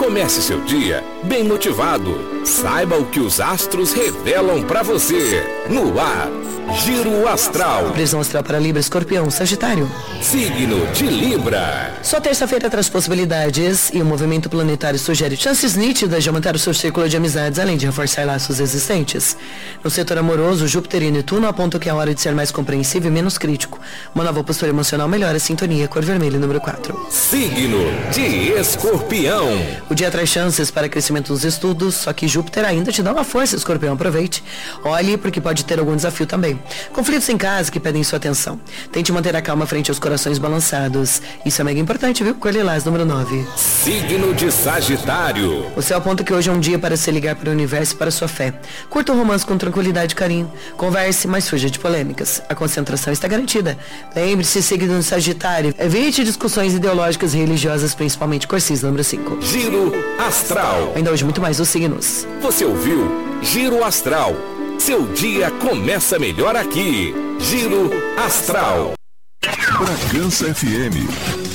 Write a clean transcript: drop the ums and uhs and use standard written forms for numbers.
Comece seu dia bem motivado. Saiba o que os astros revelam para você. No ar, Giro Astral. Previsão astral para Libra, Escorpião, Sagitário. Signo de Libra. Só terça-feira traz possibilidades e o movimento planetário sugere chances nítidas de aumentar o seu círculo de amizades, além de reforçar laços existentes. No setor amoroso, Júpiter e Netuno apontam que é hora de ser mais compreensivo e menos crítico. Uma nova postura emocional melhora a sintonia, cor vermelha, número 4. Signo de Escorpião. O dia traz chances para crescimento nos estudos, só que Júpiter ainda te dá uma força, Escorpião, aproveite. Olhe, porque pode ter algum desafio também. Conflitos em casa que pedem sua atenção. Tente manter a calma frente aos corações balançados. Isso é mega importante, viu? Cor lilás, número 9. Signo de Sagitário. O céu aponta que hoje é um dia para se ligar para o universo e para a sua fé. Curta o romance com tranquilidade e carinho. Converse, mas fuja de polêmicas. A concentração está garantida. Lembre-se, signo de Sagitário. Evite discussões ideológicas e religiosas, principalmente cor cinza, número 5. Giro Astral. Ainda hoje muito mais os signos. Você ouviu Giro Astral. Seu dia começa melhor aqui. Giro Astral. Bragança FM.